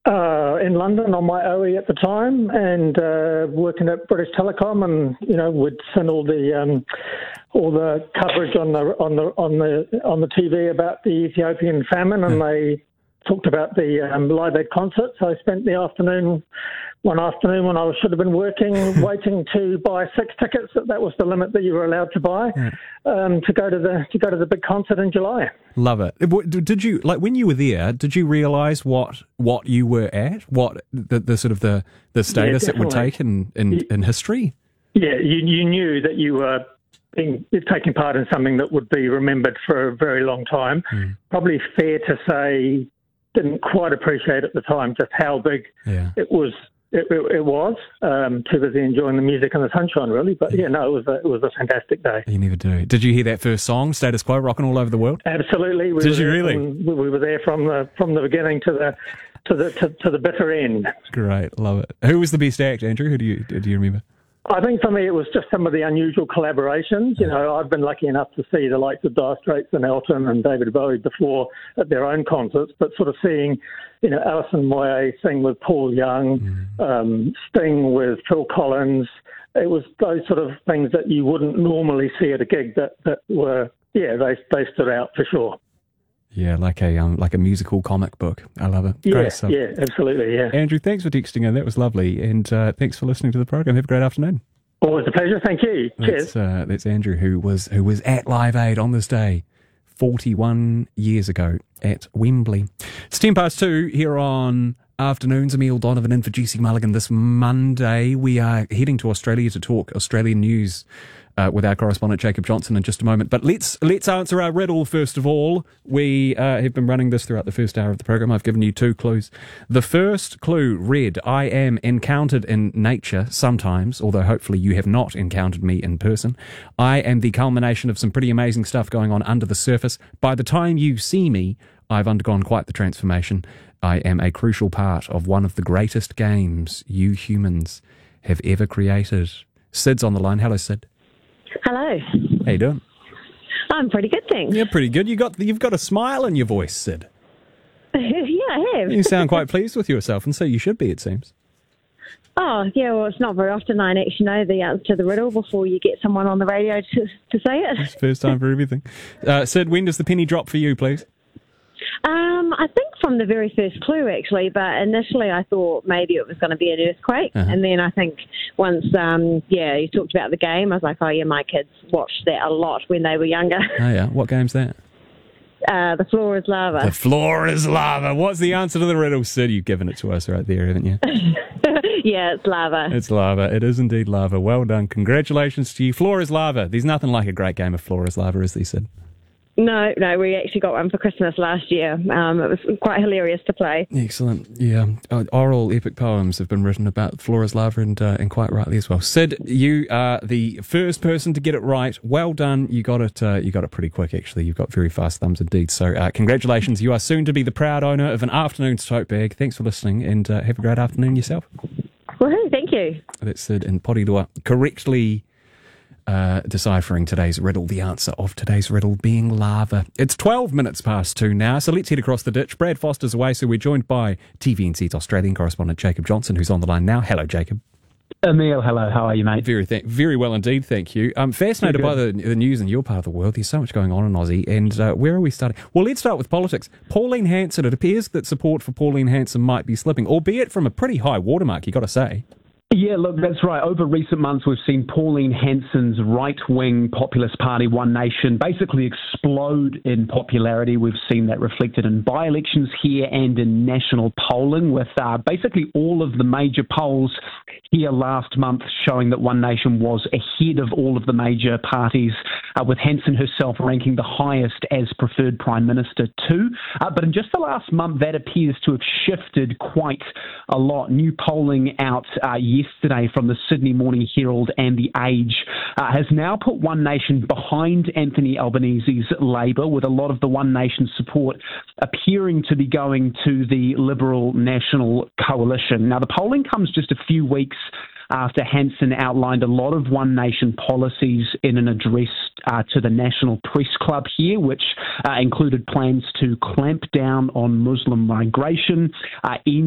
In London on my OE at the time, and working at British Telecom, and we'd send all the coverage on the TV about the Ethiopian famine, and they talked about the Live Aid concert. So I spent one afternoon when I should have been working, waiting to buy 6 tickets. That was the limit that you were allowed to buy to go to the big concert in July. Love it. Did you, like, when you were there? Did you realise what you were at? What the sort of the status it would take in history? Yeah, you knew that you were taking part in something that would be remembered for a very long time. Probably fair to say, didn't quite appreciate at the time just how big it was. It was too busy enjoying the music and the sunshine, really. But it was a fantastic day. You never do. Did you hear that first song, "Status Quo," rocking all over the world? Absolutely. Did you really? We were there from the beginning to the bitter end. Great, love it. Who was the best act, Andrew? Who do you remember? I think for me it was just some of the unusual collaborations. I've been lucky enough to see the likes of Dire Straits and Elton and David Bowie before at their own concerts, but sort of seeing, Alison Moyet sing with Paul Young, Sting with Phil Collins, it was those sort of things that you wouldn't normally see at a gig that were, they stood out for sure. Yeah, like a musical comic book. I love it. Great stuff. Yeah, absolutely, yeah. Andrew, thanks for texting in. That was lovely. And thanks for listening to the program. Have a great afternoon. Always a pleasure. Thank you. Cheers. That's Andrew, who was at Live Aid on this day 41 years ago at Wembley. It's 2:10 here on Afternoons. Emile Donovan in for GC Mulligan this Monday. We are heading to Australia to talk Australian news with our correspondent Jacob Johnson in just a moment. But let's answer our riddle first of all. We have been running this throughout the first hour of the program. I've given you 2 clues. The first clue read, "I am encountered in nature sometimes, although hopefully you have not encountered me in person. I am the culmination of some pretty amazing stuff going on under the surface. By the time you see me, I've undergone quite the transformation. I am a crucial part of one of the greatest games you humans have ever created." Sid's on the line. Hello, Sid. Hello. How you doing? I'm pretty good, thanks. Yeah, pretty good. You've got a smile in your voice, Sid. Yeah, I have. You sound quite pleased with yourself, and so you should be, it seems. Oh, yeah, well, it's not very often I actually know the answer to the riddle before you get someone on the radio to say it. It's the first time for everything. Sid, when does the penny drop for you, please? I think from the very first clue, actually, but initially I thought maybe it was going to be an earthquake, and then I think once, you talked about the game, I was like, oh yeah, my kids watched that a lot when they were younger. Oh yeah, what game's that? The floor is lava. The floor is lava. What's the answer to the riddle, Sid? You've given it to us right there, haven't you? Yeah, it's lava. It's lava. It is indeed lava. Well done. Congratulations to you. Floor is lava. There's nothing like a great game of floor is lava, is there, Sid? No, we actually got one for Christmas last year. It was quite hilarious to play. Excellent, yeah. Oral epic poems have been written about Flora's lava and quite rightly as well. Sid, you are the first person to get it right. Well done. You got it pretty quick, actually. You've got very fast thumbs indeed. So congratulations. You are soon to be the proud owner of an afternoon's tote bag. Thanks for listening and have a great afternoon yourself. Woohoo, thank you. That's Sid in Porirua, correctly deciphering today's riddle, the answer of today's riddle being lava. It's 12 minutes past 2 now, so let's head across the ditch. Brad Foster's away, so we're joined by TVNZ's Australian correspondent Jacob Johnson, who's on the line now. Hello, Jacob. Emile, hello. How are you, mate? Very well indeed, thank you. I'm fascinated by the news in your part of the world. There's so much going on in Aussie, and where are we starting? Well, let's start with politics. Pauline Hanson, it appears that support for Pauline Hanson might be slipping, albeit from a pretty high watermark, you got to say. Yeah, look, that's right. Over recent months, we've seen Pauline Hanson's right-wing populist party, One Nation, basically explode in popularity. We've seen that reflected in by-elections here and in national polling, with basically all of the major polls here last month showing that One Nation was ahead of all of the major parties, with Hanson herself ranking the highest as preferred Prime Minister too. But in just the last month, that appears to have shifted quite a lot. New polling out yesterday from the Sydney Morning Herald and The Age has now put One Nation behind Anthony Albanese's Labour, with a lot of the One Nation support appearing to be going to the Liberal National Coalition. Now, the polling comes just a few weeks after Hanson outlined a lot of One Nation policies in an address to the National Press Club here, which included plans to clamp down on Muslim migration, end